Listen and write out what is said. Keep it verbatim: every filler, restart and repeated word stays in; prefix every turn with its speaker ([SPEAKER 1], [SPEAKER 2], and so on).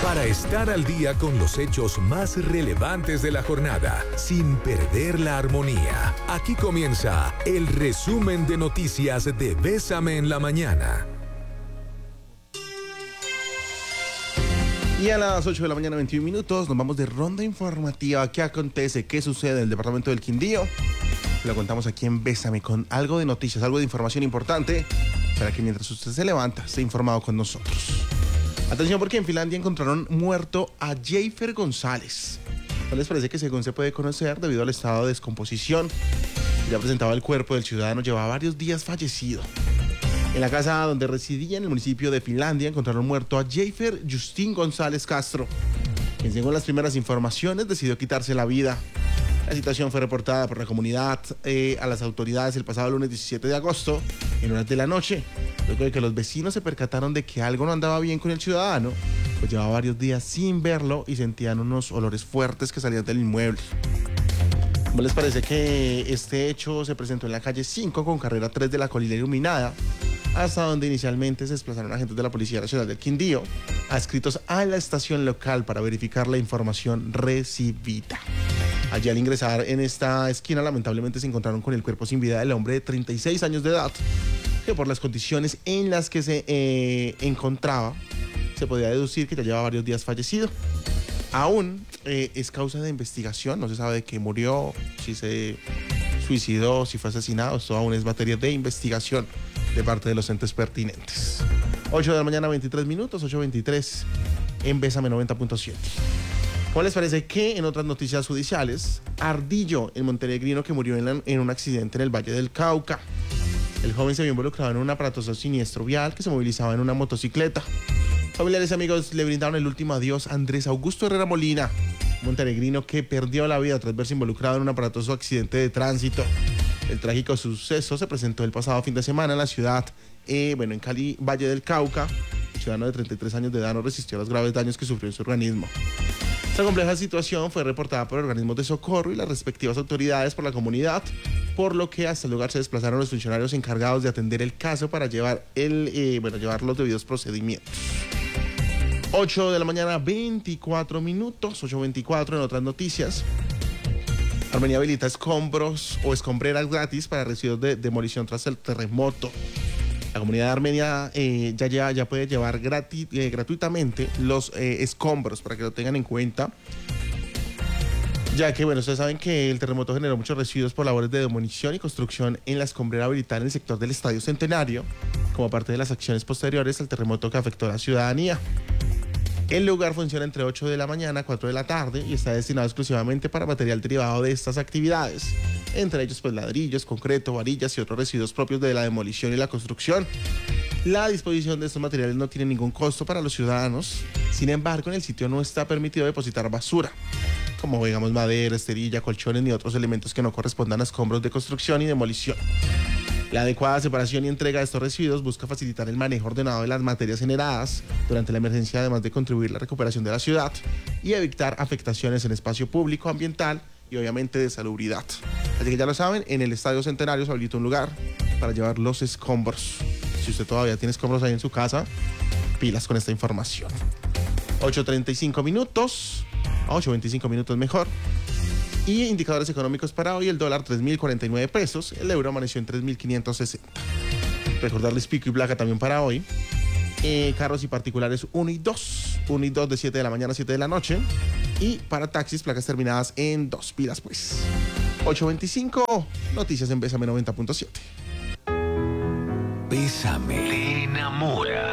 [SPEAKER 1] para estar al día con los hechos más relevantes de la jornada, sin perder la armonía. Aquí comienza el resumen de noticias de Bésame en la Mañana.
[SPEAKER 2] Y a las ocho de la mañana, veintiún minutos, nos vamos de ronda informativa. ¿Qué acontece? ¿Qué sucede en el departamento del Quindío? Lo contamos aquí en Bésame con algo de noticias, algo de información importante para que mientras usted se levanta esté informado con nosotros. Atención, porque en Finlandia encontraron muerto a Jeifer González. ¿No les parece que según se puede conocer, debido al estado de descomposición ya presentaba el cuerpo del ciudadano, llevaba varios días fallecido? En la casa donde residía en el municipio de Finlandia encontraron muerto a Jeifer Justín González Castro, quien según las primeras informaciones decidió quitarse la vida. La situación fue reportada por la comunidad eh, a las autoridades el pasado lunes diecisiete de agosto, en horas de la noche, luego de que los vecinos se percataron de que algo no andaba bien con el ciudadano, pues llevaba varios días sin verlo y sentían unos olores fuertes que salían del inmueble. ¿Cómo les parece que este hecho se presentó en la calle cinco con carrera tres de la Colina Iluminada, hasta donde inicialmente se desplazaron agentes de la Policía Nacional del Quindío, adscritos a la estación local para verificar la información recibida? Allí, al ingresar en esta esquina, lamentablemente se encontraron con el cuerpo sin vida del hombre de treinta y seis años de edad, que por las condiciones en las que se eh, encontraba, se podía deducir que ya llevaba varios días fallecido. Aún eh, es causa de investigación, no se sabe de qué murió, si se suicidó, si fue asesinado. Esto aún es materia de investigación de parte de los entes pertinentes. ocho de la mañana, veintitrés minutos, ocho veintitrés en Bésame noventa punto siete. ¿Cómo les parece que en otras noticias judiciales, Ardillo, el montenegrino que murió en, la, en un accidente en el Valle del Cauca? El joven se vio involucrado en un aparatoso siniestro vial que se movilizaba en una motocicleta. Familiares y amigos le brindaron el último adiós a Andrés Augusto Herrera Molina, montenegrino que perdió la vida tras verse involucrado en un aparatoso accidente de tránsito. El trágico suceso se presentó el pasado fin de semana en la ciudad, eh, bueno, en Cali, Valle del Cauca. El ciudadano de treinta y tres años de edad no resistió a los graves daños que sufrió en su organismo. Esta compleja situación fue reportada por organismos de socorro y las respectivas autoridades por la comunidad, por lo que hasta el lugar se desplazaron los funcionarios encargados de atender el caso para llevar, el, eh, bueno, llevar los debidos procedimientos. ocho de la mañana, veinticuatro minutos, ocho veinticuatro en otras noticias. Armenia habilita escombros o escombreras gratis para residuos de demolición tras el terremoto. La comunidad de Armenia eh, ya, ya, ya puede llevar grati, eh, gratuitamente los eh, escombros, para que lo tengan en cuenta. Ya que, bueno, ustedes saben que el terremoto generó muchos residuos por labores de demolición y construcción en la escombrera habilitada en el sector del Estadio Centenario, como parte de las acciones posteriores al terremoto que afectó a la ciudadanía. El lugar funciona entre ocho de la mañana a cuatro de la tarde y está destinado exclusivamente para material derivado de estas actividades, entre ellos pues ladrillos, concreto, varillas y otros residuos propios de la demolición y la construcción. La disposición de estos materiales no tiene ningún costo para los ciudadanos. Sin embargo, en el sitio no está permitido depositar basura, como digamos madera, esterilla, colchones ni otros elementos que no correspondan a escombros de construcción y demolición. La adecuada separación y entrega de estos residuos busca facilitar el manejo ordenado de las materias generadas durante la emergencia, además de contribuir a la recuperación de la ciudad y evitar afectaciones en espacio público, ambiental y obviamente de salubridad. Así que ya lo saben, en el Estadio Centenario se habilita un lugar para llevar los escombros. Si usted todavía tiene escombros ahí en su casa, pilas con esta información. ocho treinta y cinco minutos, ocho veinticinco minutos mejor. Y indicadores económicos para hoy: el dólar tres mil cuarenta y nueve pesos, el euro amaneció en tres mil quinientos sesenta. Recordarles pico y placa también para hoy. Eh, carros y particulares uno y dos, uno y dos de siete de la mañana a siete de la noche. Y para taxis, placas terminadas en dos, pilas pues. ocho veinticinco, noticias en Bésame noventa punto siete.
[SPEAKER 1] Bésame, te enamora.